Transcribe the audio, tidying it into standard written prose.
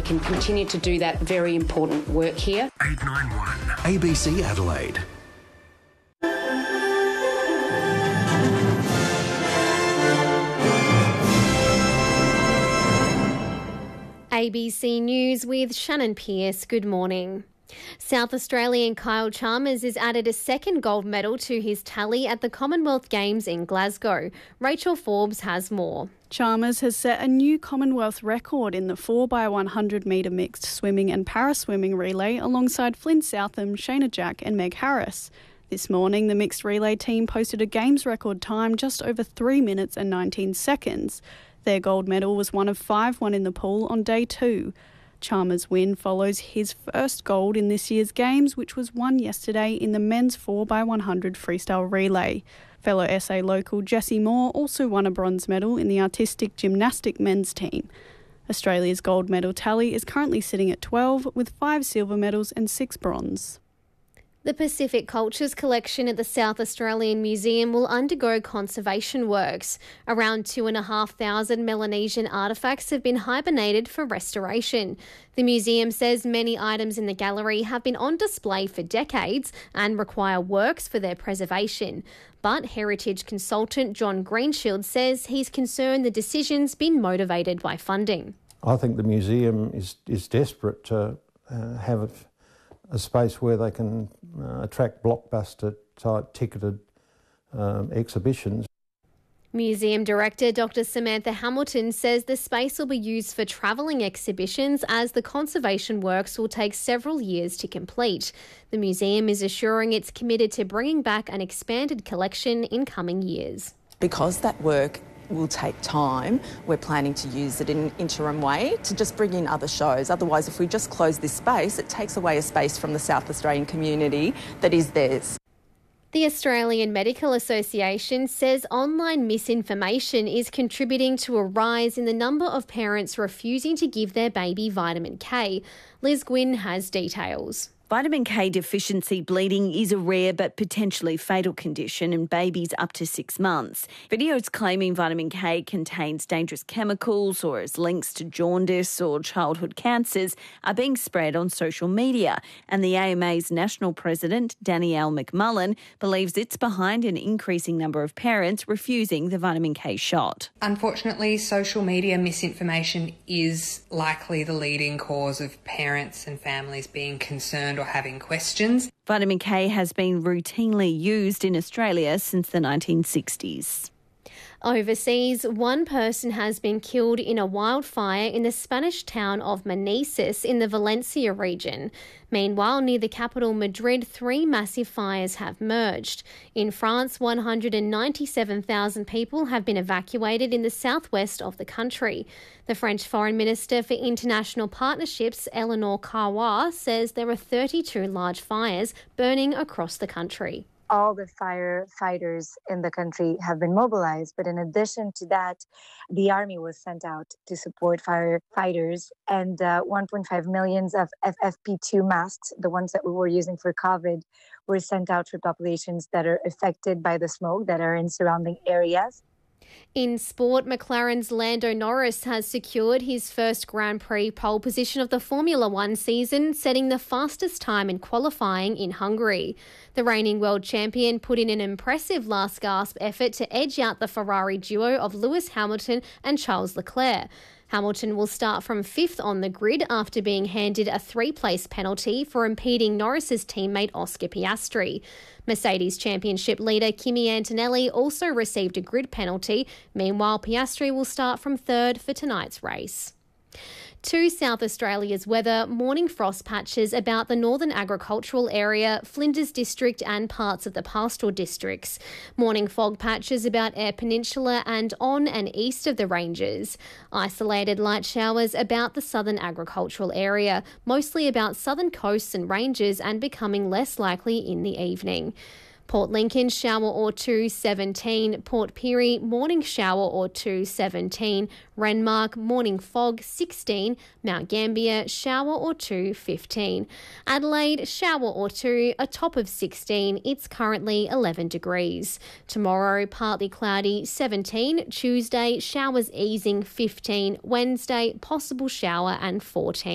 can continue to do that very important work here. 891 ABC Adelaide. ABC News with Shannon Pearce. Good morning. South Australian Kyle Chalmers has added a second gold medal to his tally at the Commonwealth Games in Glasgow. Rachel Forbes has more. Chalmers has set a new Commonwealth record in the 4x100 metre mixed swimming and paraswimming relay alongside Flynn Southam, Shayna Jack and Meg Harris. This morning, the mixed relay team posted a Games record time just over 3 minutes and 19 seconds. Their gold medal was one of 5 won in the pool on day 2. Chalmers' win follows his first gold in this year's Games, which was won yesterday in the men's 4x100 freestyle relay. Fellow SA local Jesse Moore also won a bronze medal in the artistic gymnastic men's team. Australia's gold medal tally is currently sitting at 12, with 5 silver medals and 6 bronze. The Pacific Cultures Collection at the South Australian Museum will undergo conservation works. Around 2,500 Melanesian artefacts have been hibernated for restoration. The museum says many items in the gallery have been on display for decades and require works for their preservation. But heritage consultant John Greenshield says he's concerned the decision's been motivated by funding. I think the museum is desperate to have a space where they can attract blockbuster-type ticketed exhibitions. Museum Director Dr Samantha Hamilton says the space will be used for travelling exhibitions as the conservation works will take several years to complete. The museum is assuring it's committed to bringing back an expanded collection in coming years. Because that work will take time, we're planning to use it in an interim way to just bring in other shows. Otherwise, if we just close this space, it takes away a space from the South Australian community that is theirs. The Australian Medical Association says online misinformation is contributing to a rise in the number of parents refusing to give their baby vitamin K. Liz Gwynn has details. Vitamin K deficiency bleeding is a rare but potentially fatal condition in babies up to 6 months. Videos claiming vitamin K contains dangerous chemicals or has links to jaundice or childhood cancers are being spread on social media, and the AMA's national president, Danielle McMullen, believes it's behind an increasing number of parents refusing the vitamin K shot. Unfortunately, social media misinformation is likely the leading cause of parents and families being concerned or having questions. Vitamin K has been routinely used in Australia since the 1960s. Overseas, one person has been killed in a wildfire in the Spanish town of Manises in the Valencia region. Meanwhile, near the capital Madrid, 3 massive fires have merged. In France, 197,000 people have been evacuated in the southwest of the country. The French Foreign Minister for International Partnerships, Eleanor Carrois, says there are 32 large fires burning across the country. All the firefighters in the country have been mobilized. But in addition to that, the army was sent out to support firefighters, and 1.5 million of FFP2 masks, the ones that we were using for COVID, were sent out for populations that are affected by the smoke that are in surrounding areas. In sport, McLaren's Lando Norris has secured his first Grand Prix pole position of the Formula One season, setting the fastest time in qualifying in Hungary. The reigning world champion put in an impressive last-gasp effort to edge out the Ferrari duo of Lewis Hamilton and Charles Leclerc. Hamilton will start from 5th on the grid after being handed a 3-place penalty for impeding Norris's teammate Oscar Piastri. Mercedes Championship leader Kimi Antonelli also received a grid penalty. Meanwhile, Piastri will start from 3rd for tonight's race. To South Australia's weather, morning frost patches about the northern agricultural area, Flinders District and parts of the pastoral districts. Morning fog patches about Eyre Peninsula and on and east of the ranges. Isolated light showers about the southern agricultural area, mostly about southern coasts and ranges, and becoming less likely in the evening. Port Lincoln, shower or two, 17. Port Pirie, morning shower or two, 17. Renmark, morning fog, 16. Mount Gambier, shower or two, 15. Adelaide, shower or two, a top of 16. It's currently 11 degrees. Tomorrow, partly cloudy, 17. Tuesday, showers easing, 15. Wednesday, possible shower and 14.